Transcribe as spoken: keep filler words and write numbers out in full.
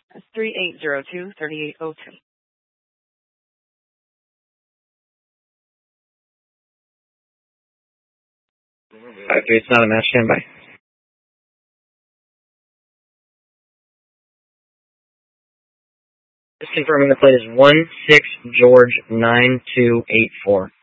That's three eight zero two, three eight zero two. five three, it's not a match, standby. Just confirming the plate is one six George nine two eight four.